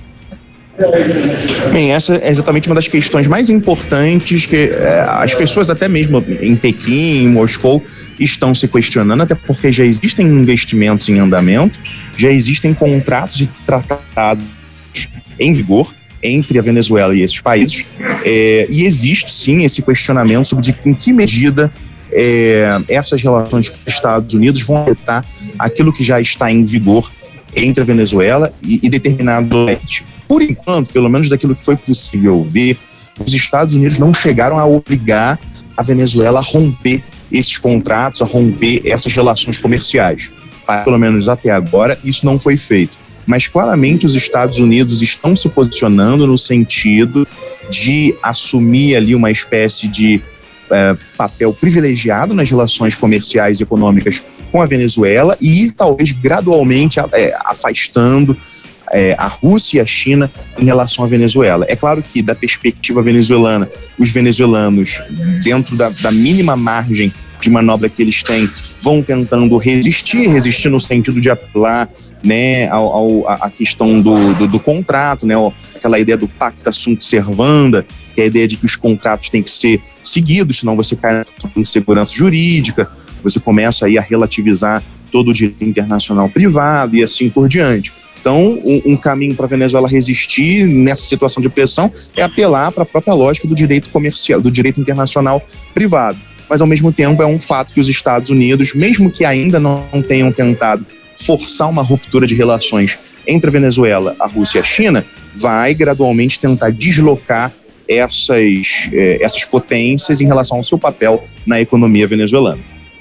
Speaker 3: Bem, essa é exatamente uma das questões mais importantes que as pessoas até mesmo em Pequim, em Moscou, estão se questionando, até porque já existem investimentos em andamento, já existem contratos e tratados em vigor entre a Venezuela e esses países, e existe sim esse questionamento sobre em que medida essas relações com os Estados Unidos vão afetar aquilo que já está em vigor entre a Venezuela e determinados países. Por enquanto, pelo menos daquilo que foi possível ver, os Estados Unidos não chegaram a obrigar a Venezuela a romper esses contratos, a romper essas relações comerciais. Pelo menos até agora, isso não foi feito. Mas claramente os Estados Unidos estão se posicionando no sentido de assumir ali uma espécie de papel privilegiado nas relações comerciais e econômicas com a Venezuela e talvez gradualmente afastando a Rússia e a China em relação à Venezuela. É claro que, da perspectiva venezuelana, os venezuelanos, dentro da mínima margem de manobra que eles têm, vão tentando resistir no sentido de apelar, né, a questão do contrato, né, aquela ideia do pacta sunt servanda, que é a ideia de que os contratos têm que ser seguidos, senão você cai na insegurança jurídica, você começa aí a relativizar todo o direito internacional privado e assim por diante. Então, um caminho para a Venezuela resistir nessa situação de pressão é apelar para a própria lógica do direito comercial, do direito internacional privado. Mas, ao mesmo tempo, é um fato que os Estados Unidos, mesmo que ainda não tenham tentado forçar uma ruptura de relações entre a Venezuela, a Rússia e a China, vai gradualmente tentar deslocar essas potências em relação ao seu papel na economia venezuelana.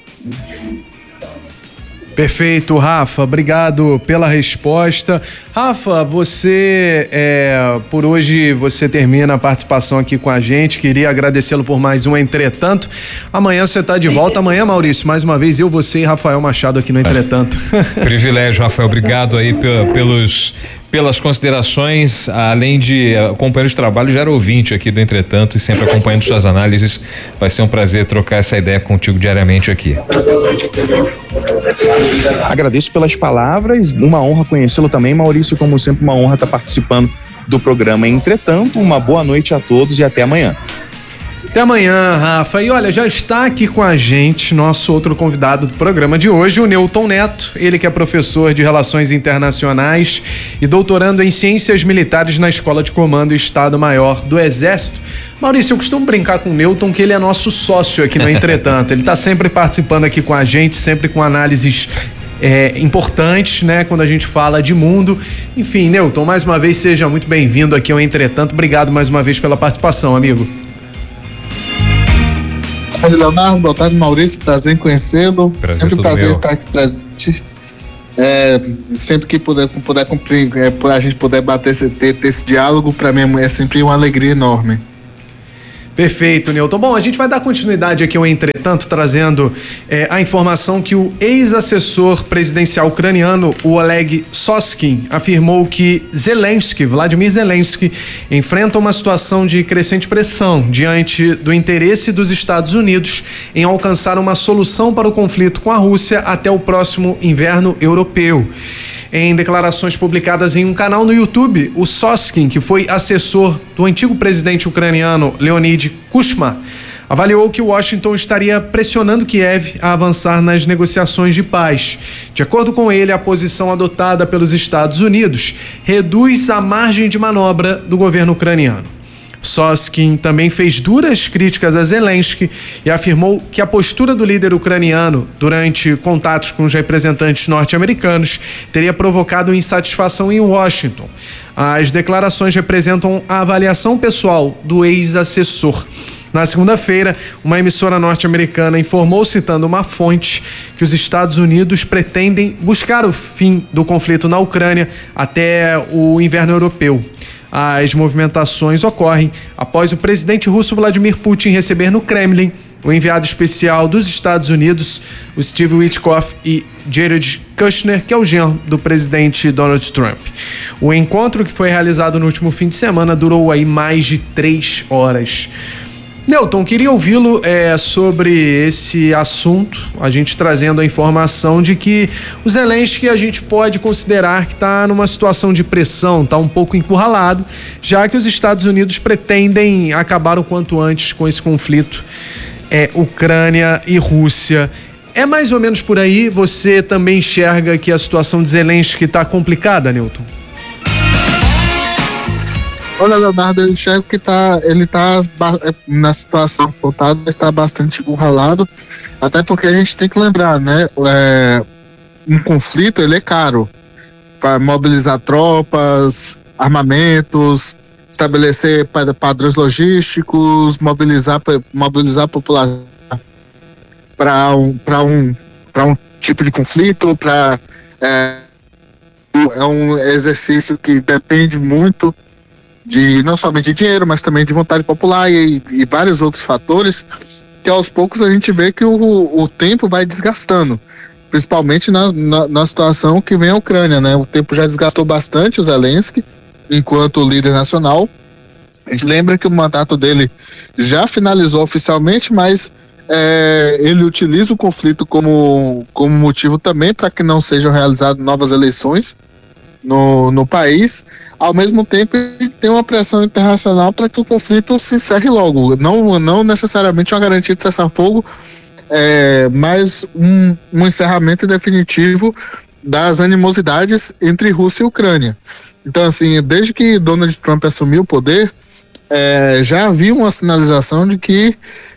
Speaker 2: Perfeito, Rafa, obrigado pela resposta. Rafa, você, por hoje, você termina a participação aqui com a gente, queria agradecê-lo por mais um Entretanto. Amanhã você está de volta, amanhã, Maurício, mais uma vez, eu, você e Rafael Machado aqui no Entretanto.
Speaker 9: Privilégio, Rafael, obrigado aí pelas considerações, além de companheiro de trabalho, já era ouvinte aqui do Entretanto e sempre acompanhando suas análises. Vai ser um prazer trocar essa ideia contigo diariamente aqui.
Speaker 3: Agradeço pelas palavras, uma honra conhecê-lo também, Maurício, como sempre uma honra estar participando do programa Entretanto. Uma boa noite a todos e até amanhã.
Speaker 2: Até amanhã, Rafa. E olha, já está aqui com a gente nosso outro convidado do programa de hoje, o Newton Neto. Ele que é professor de Relações Internacionais e doutorando em Ciências Militares na Escola de Comando e Estado-Maior do Exército. Maurício, eu costumo brincar com o Newton que ele é nosso sócio aqui no Entretanto. Ele está sempre participando aqui com a gente, sempre com análises importantes, né, quando a gente fala de mundo. Enfim, Newton, mais uma vez seja muito bem-vindo aqui ao Entretanto. Obrigado mais uma vez pela participação, amigo.
Speaker 13: Boa tarde, Leonardo. Boa tarde, Maurício. Prazer em conhecê-lo. Sempre um prazer estar aqui presente. Sempre que puder cumprir, a gente puder ter esse diálogo, para mim é sempre uma alegria enorme.
Speaker 2: Perfeito, Newton. Bom, a gente vai dar continuidade aqui ao Entretanto, trazendo a informação que o ex-assessor presidencial ucraniano, o Oleg Soskin, afirmou que Vladimir Zelensky, enfrenta uma situação de crescente pressão diante do interesse dos Estados Unidos em alcançar uma solução para o conflito com a Rússia até o próximo inverno europeu. Em declarações publicadas em um canal no YouTube, o Soskin, que foi assessor do antigo presidente ucraniano Leonid Kuchma, avaliou que Washington estaria pressionando Kiev a avançar nas negociações de paz. De acordo com ele, a posição adotada pelos Estados Unidos reduz a margem de manobra do governo ucraniano. Soskin também fez duras críticas a Zelensky e afirmou que a postura do líder ucraniano durante contatos com os representantes norte-americanos teria provocado insatisfação em Washington. As declarações representam a avaliação pessoal do ex-assessor. Na segunda-feira, uma emissora norte-americana informou, citando uma fonte, que os Estados Unidos pretendem buscar o fim do conflito na Ucrânia até o inverno europeu. As movimentações ocorrem após o presidente russo Vladimir Putin receber no Kremlin o enviado especial dos Estados Unidos, o Steve Witkoff, e Jared Kushner, que é o genro do presidente Donald Trump. O encontro, que foi realizado no último fim de semana, durou aí mais de 3 horas. Newton, queria ouvi-lo sobre esse assunto, a gente trazendo a informação de que o Zelensky a gente pode considerar que está numa situação de pressão, está um pouco encurralado, já que os Estados Unidos pretendem acabar o quanto antes com esse conflito Ucrânia e Rússia. É mais ou menos por aí? Você também enxerga que a situação de Zelensky está complicada, Newton?
Speaker 13: Olha, Leonardo, eu enxergo que ele tá na situação voltada, está bastante encurralado, até porque a gente tem que lembrar, né? Um conflito, ele é caro. Para mobilizar tropas, armamentos, estabelecer padrões logísticos, mobilizar a população para um tipo de conflito, é um exercício que depende muito não somente de dinheiro, mas também de vontade popular e vários outros fatores, que aos poucos a gente vê que o tempo vai desgastando, principalmente na situação que vem a Ucrânia, né? O tempo já desgastou bastante o Zelensky, enquanto líder nacional. A gente lembra que o mandato dele já finalizou oficialmente, mas ele utiliza o conflito como motivo também para que não sejam realizadas novas eleições no país. Ao mesmo tempo, tem uma pressão internacional para que o conflito se encerre logo. Não necessariamente uma garantia de cessar-fogo, mas um encerramento definitivo das animosidades entre Rússia e Ucrânia. Então, assim, desde que Donald Trump assumiu o poder, já havia uma sinalização de que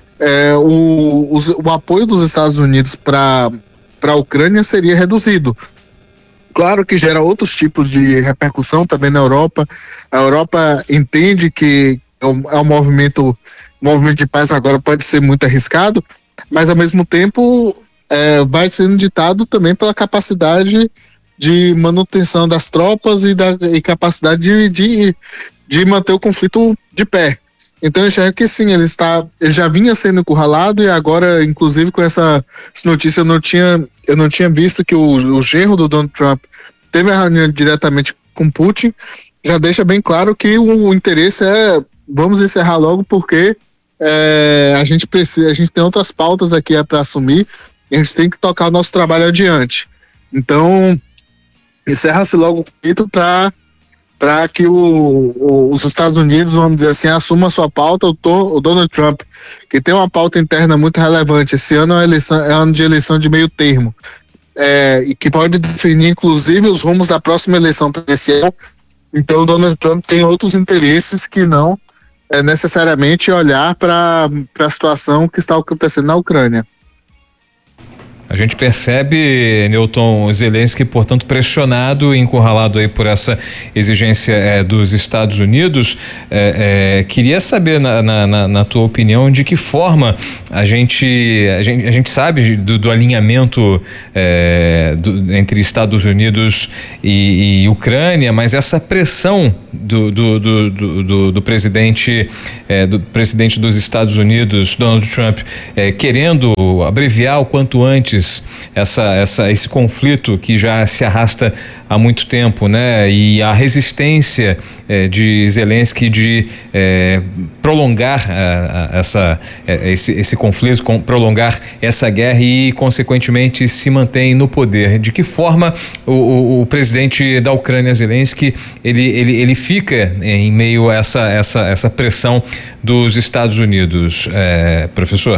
Speaker 13: o apoio dos Estados Unidos para a Ucrânia seria reduzido. Claro que gera outros tipos de repercussão também na Europa. A Europa entende que um movimento de paz agora pode ser muito arriscado, mas ao mesmo tempo vai sendo ditado também pela capacidade de manutenção das tropas e capacidade de manter o conflito de pé. Então eu enxergo que sim, ele já vinha sendo encurralado, e agora, inclusive, com essa notícia, eu não tinha visto que o genro do Donald Trump teve a reunião diretamente com Putin. Já deixa bem claro que o interesse vamos encerrar logo, porque a gente tem outras pautas aqui para assumir, e a gente tem que tocar o nosso trabalho adiante. Então, encerra-se logo o conflito para para que os Estados Unidos, vamos dizer assim, assumam a sua pauta. O Donald Trump, que tem uma pauta interna muito relevante, esse ano é ano de eleição de meio termo, e que pode definir inclusive os rumos da próxima eleição presidencial. Então o Donald Trump tem outros interesses que não necessariamente olhar para a situação que está acontecendo na Ucrânia.
Speaker 9: A gente percebe, Newton Zelensky, portanto, pressionado e encurralado aí por essa exigência dos Estados Unidos. Queria saber, na tua opinião, de que forma a gente sabe do alinhamento entre Estados Unidos e Ucrânia, mas essa pressão do presidente dos Estados Unidos, Donald Trump, querendo abreviar o quanto antes esse conflito que já se arrasta há muito tempo, né? E a resistência de Zelensky de prolongar esse conflito, prolongar essa guerra e, consequentemente, se mantém no poder. De que forma o presidente da Ucrânia, Zelensky, ele fica em meio a essa pressão dos Estados Unidos, professor?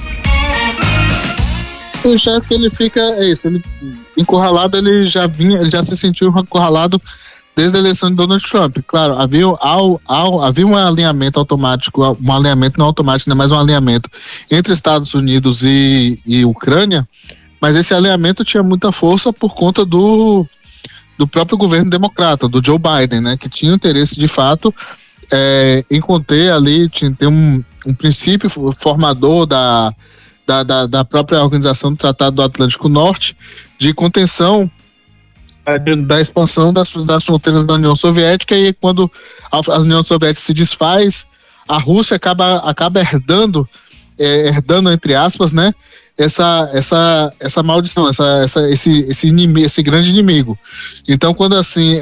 Speaker 13: Eu acho que ele fica, ele encurralado, ele já se sentiu encurralado desde a eleição de Donald Trump. Claro, havia um alinhamento automático, não automático, né, mas um alinhamento entre Estados Unidos e Ucrânia, mas esse alinhamento tinha muita força por conta do próprio governo democrata, do Joe Biden, né, que tinha interesse de fato em conter ali, tem um princípio formador da própria organização do Tratado do Atlântico Norte, de contenção da expansão das fronteiras da União Soviética, e quando a União Soviética se desfaz, a Rússia acaba herdando entre aspas, né, essa maldição, esse grande inimigo. Então, quando assim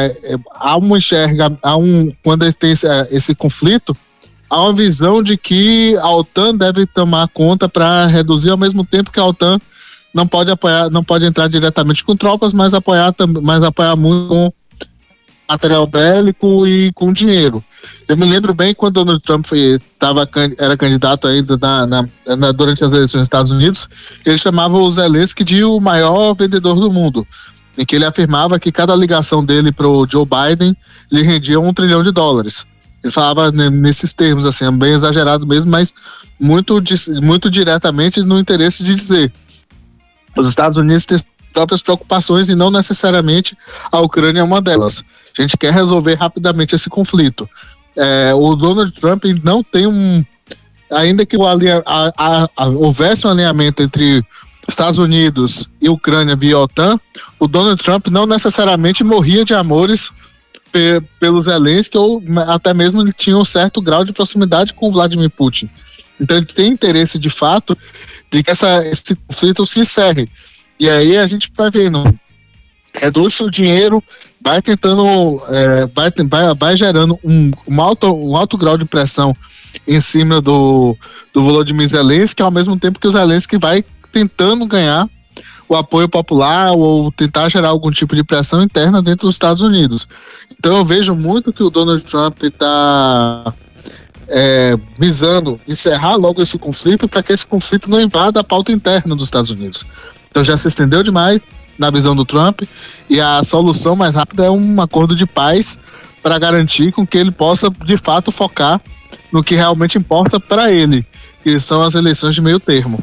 Speaker 13: quando tem esse conflito, há uma visão de que a OTAN deve tomar conta para reduzir, ao mesmo tempo que a OTAN não pode entrar diretamente com tropas, mas apoiar muito com material bélico e com dinheiro. Eu me lembro bem quando Donald Trump era candidato ainda durante as eleições dos Estados Unidos, ele chamava o Zelensky de o maior vendedor do mundo, em que ele afirmava que cada ligação dele para o Joe Biden lhe rendia $1 trilhão. Ele falava nesses termos, assim, bem exagerado mesmo, mas muito diretamente no interesse de dizer: os Estados Unidos têm próprias preocupações e não necessariamente a Ucrânia é uma delas. A gente quer resolver rapidamente esse conflito. O Donald Trump não tem ainda que houvesse um alinhamento entre Estados Unidos e Ucrânia via OTAN, o Donald Trump não necessariamente morria de amores pelo Zelensky, ou até mesmo ele tinha um certo grau de proximidade com o Vladimir Putin. Então ele tem interesse de fato de que esse conflito se encerre. E aí a gente vai vendo, reduz o dinheiro, vai tentando, vai gerando um alto grau de pressão em cima do Volodymyr Zelensky, ao mesmo tempo que o Zelensky vai tentando ganhar o apoio popular ou tentar gerar algum tipo de pressão interna dentro dos Estados Unidos. Então eu vejo muito que o Donald Trump está visando encerrar logo esse conflito, para que esse conflito não invada a pauta interna dos Estados Unidos. Então já se estendeu demais na visão do Trump, e a solução mais rápida é um acordo de paz para garantir com que ele possa de fato focar no que realmente importa para ele, que são as eleições de meio termo.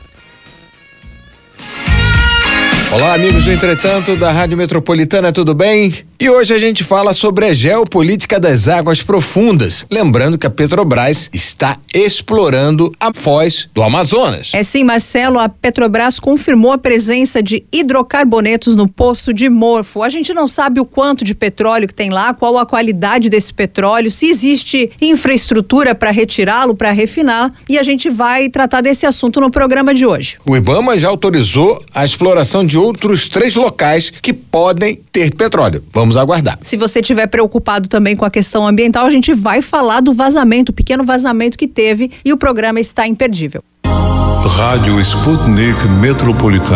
Speaker 5: Olá, amigos do Entretanto da Rádio Metropolitana, tudo bem? E hoje a gente fala sobre a geopolítica das águas profundas. Lembrando que a Petrobras está explorando a foz do Amazonas.
Speaker 16: Sim, Marcelo, a Petrobras confirmou a presença de hidrocarbonetos no poço de Morfo. A gente não sabe o quanto de petróleo que tem lá, qual a qualidade desse petróleo, se existe infraestrutura para retirá-lo, para refinar, e a gente vai tratar desse assunto no programa de hoje.
Speaker 5: O IBAMA já autorizou a exploração de outros 3 locais que podem ter petróleo. Vamos aguardar.
Speaker 16: Se você estiver preocupado também com a questão ambiental, a gente vai falar do vazamento, o pequeno vazamento que teve, e o programa está imperdível.
Speaker 10: Rádio Sputnik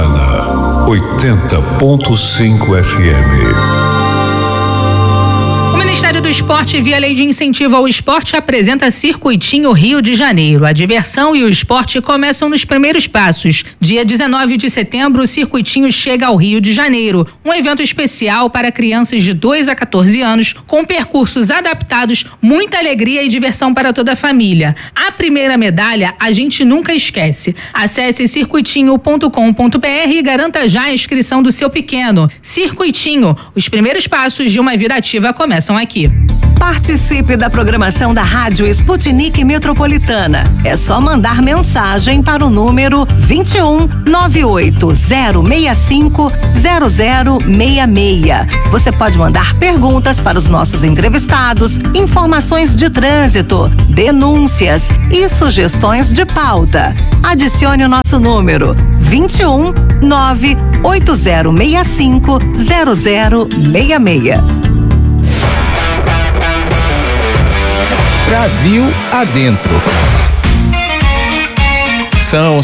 Speaker 10: Metropolitana, 80.5 FM.
Speaker 17: Ministério do Esporte, via Lei de Incentivo ao Esporte, apresenta Circuitinho Rio de Janeiro. A diversão e o esporte começam nos primeiros passos. Dia 19 de setembro, o Circuitinho chega ao Rio de Janeiro. Um evento especial para crianças de 2 a 14 anos, com percursos adaptados, muita alegria e diversão para toda a família. A primeira medalha a gente nunca esquece. Acesse circuitinho.com.br e garanta já a inscrição do seu pequeno. Circuitinho, os primeiros passos de uma vida ativa começam aqui.
Speaker 4: Participe da programação da Rádio Sputnik Metropolitana. É só mandar mensagem para o número 21 98065 0066. Você pode mandar perguntas para os nossos entrevistados, informações de trânsito, denúncias e sugestões de pauta. Adicione o nosso número 21 98065 0066.
Speaker 9: Brasil adentro. São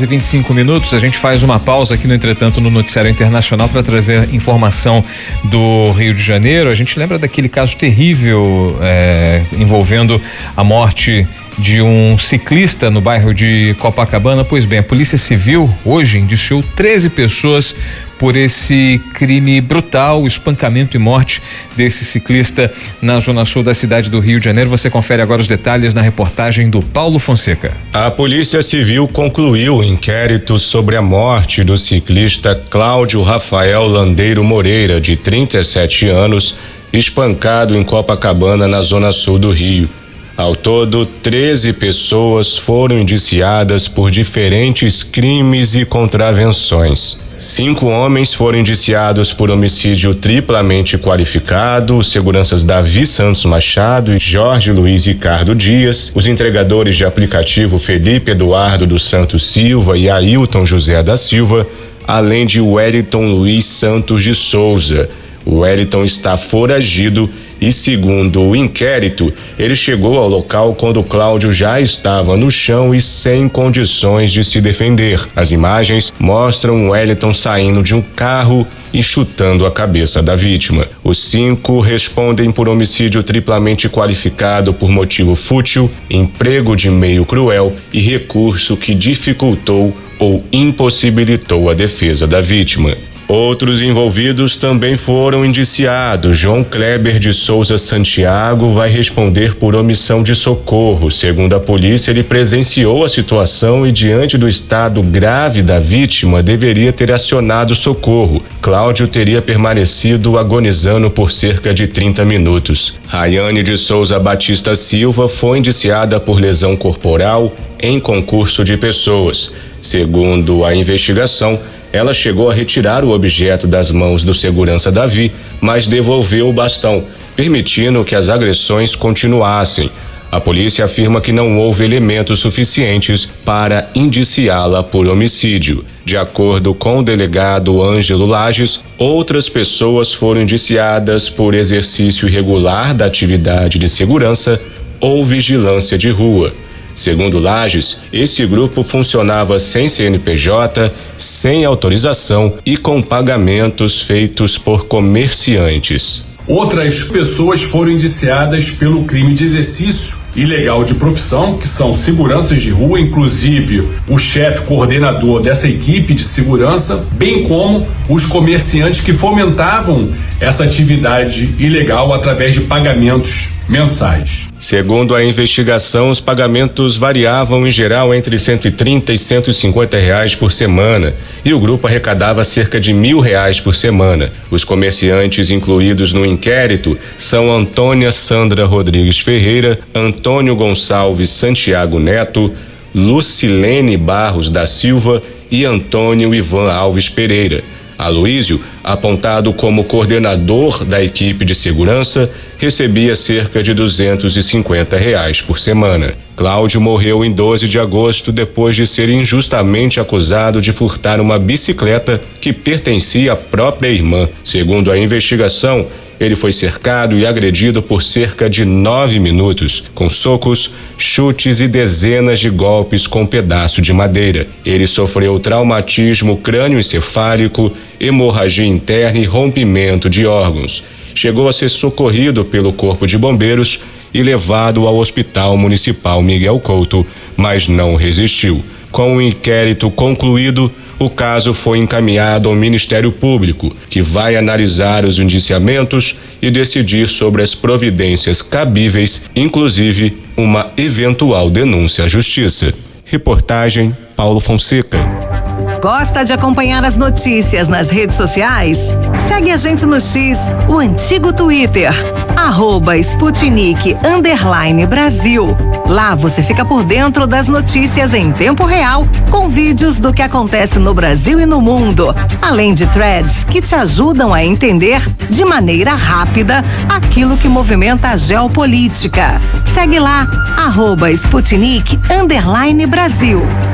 Speaker 9: 5h25. A gente faz uma pausa aqui no Entretanto no Noticiário Internacional para trazer informação do Rio de Janeiro. A gente lembra daquele caso terrível envolvendo a morte de um ciclista no bairro de Copacabana. Pois bem, a Polícia Civil hoje indiciou 13 pessoas por esse crime brutal, o espancamento e morte desse ciclista na zona sul da cidade do Rio de Janeiro. Você confere agora os detalhes na reportagem do Paulo Fonseca.
Speaker 6: A Polícia Civil concluiu o inquérito sobre a morte do ciclista Cláudio Rafael Landeiro Moreira, de 37 anos, espancado em Copacabana, na zona sul do Rio. Ao todo, 13 pessoas foram indiciadas por diferentes crimes e contravenções. 5 homens foram indiciados por homicídio triplamente qualificado, os seguranças Davi Santos Machado e Jorge Luiz Ricardo Dias, os entregadores de aplicativo Felipe Eduardo dos Santos Silva e Ailton José da Silva, além de Wellington Luiz Santos de Souza. O Wellington está foragido e, segundo o inquérito, ele chegou ao local quando Cláudio já estava no chão e sem condições de se defender. As imagens mostram o Wellington saindo de um carro e chutando a cabeça da vítima. Os 5 respondem por homicídio triplamente qualificado por motivo fútil, emprego de meio cruel e recurso que dificultou ou impossibilitou a defesa da vítima. Outros envolvidos também foram indiciados. João Kleber de Souza Santiago vai responder por omissão de socorro. Segundo a polícia, ele presenciou a situação e, diante do estado grave da vítima, deveria ter acionado socorro. Cláudio teria permanecido agonizando por cerca de 30 minutos. Rayane de Souza Batista Silva foi indiciada por lesão corporal em concurso de pessoas. Segundo a investigação, ela chegou a retirar o objeto das mãos do segurança Davi, mas devolveu o bastão, permitindo que as agressões continuassem. A polícia afirma que não houve elementos suficientes para indiciá-la por homicídio. De acordo com o delegado Ângelo Lages, outras pessoas foram indiciadas por exercício irregular da atividade de segurança ou vigilância de rua. Segundo Lages, esse grupo funcionava sem CNPJ, sem autorização e com pagamentos feitos por comerciantes.
Speaker 18: Outras pessoas foram indiciadas pelo crime de exercício ilegal de profissão, que são seguranças de rua, inclusive o chefe coordenador dessa equipe de segurança, bem como os comerciantes que fomentavam essa atividade ilegal através de pagamentos mensais.
Speaker 6: Segundo a investigação, os pagamentos variavam em geral entre R$130 e R$150 por semana, e o grupo arrecadava cerca de R$1.000 por semana. Os comerciantes incluídos no inquérito são Antônia Sandra Rodrigues Ferreira, Antônio Gonçalves Santiago Neto, Lucilene Barros da Silva e Antônio Ivan Alves Pereira. Aloísio, apontado como coordenador da equipe de segurança, recebia cerca de R$250 por semana. Cláudio morreu em 12 de agosto depois de ser injustamente acusado de furtar uma bicicleta que pertencia à própria irmã. Segundo a investigação, ele foi cercado e agredido por cerca de 9 minutos, com socos, chutes e dezenas de golpes com pedaço de madeira. Ele sofreu traumatismo crânioencefálico, hemorragia interna e rompimento de órgãos. chegou a ser socorrido pelo Corpo de Bombeiros e levado ao Hospital Municipal Miguel Couto, mas não resistiu. Com o inquérito concluído, o caso foi encaminhado ao Ministério Público, que vai analisar os indiciamentos e decidir sobre as providências cabíveis, inclusive uma eventual denúncia à Justiça. Reportagem Paulo Fonseca.
Speaker 4: Gosta de acompanhar as notícias nas redes sociais? Segue a gente no X, o antigo Twitter, @Sputnik_Brasil. Lá você fica por dentro das notícias em tempo real, com vídeos do que acontece no Brasil e no mundo, além de threads que te ajudam a entender de maneira rápida aquilo que movimenta a geopolítica. Segue lá, @Sputnik_Brasil.